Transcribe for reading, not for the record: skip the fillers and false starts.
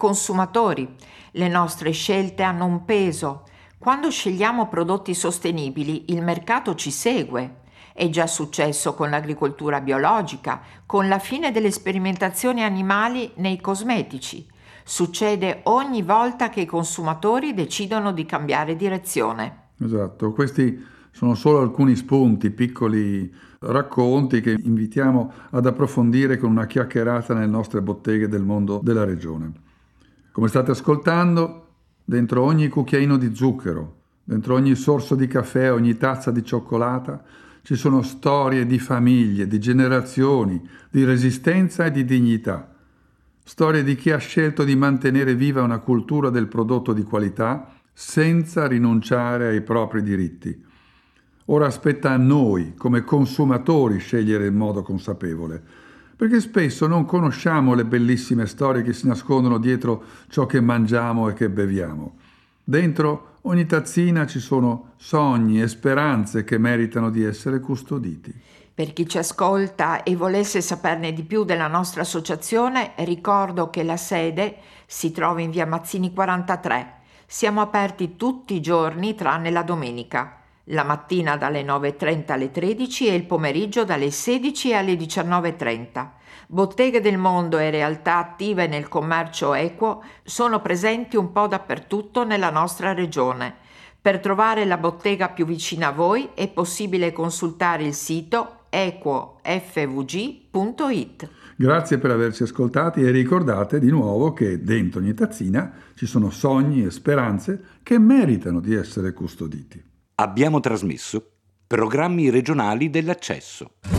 consumatori. Le nostre scelte hanno un peso. Quando scegliamo prodotti sostenibili, il mercato ci segue. È già successo con l'agricoltura biologica, con la fine delle sperimentazioni animali nei cosmetici. Succede ogni volta che i consumatori decidono di cambiare direzione. Esatto, questi sono solo alcuni spunti, piccoli racconti che invitiamo ad approfondire con una chiacchierata nelle nostre botteghe del mondo della regione. Come state ascoltando, dentro ogni cucchiaino di zucchero, dentro ogni sorso di caffè, ogni tazza di cioccolata, ci sono storie di famiglie, di generazioni, di resistenza e di dignità. Storie di chi ha scelto di mantenere viva una cultura del prodotto di qualità senza rinunciare ai propri diritti. Ora aspetta a noi, come consumatori, scegliere in modo consapevole, perché spesso non conosciamo le bellissime storie che si nascondono dietro ciò che mangiamo e che beviamo. Dentro ogni tazzina ci sono sogni e speranze che meritano di essere custoditi. Per chi ci ascolta e volesse saperne di più della nostra associazione, ricordo che la sede si trova in via Mazzini 43. Siamo aperti tutti i giorni tranne la domenica, la mattina dalle 9:30 alle 13 e il pomeriggio dalle 16 alle 19:30. Botteghe del Mondo e realtà attive nel commercio equo sono presenti un po' dappertutto nella nostra regione. Per trovare la bottega più vicina a voi è possibile consultare il sito equofvg.it. Grazie per averci ascoltati e ricordate di nuovo che dentro ogni tazzina ci sono sogni e speranze che meritano di essere custoditi. Abbiamo trasmesso programmi regionali dell'accesso.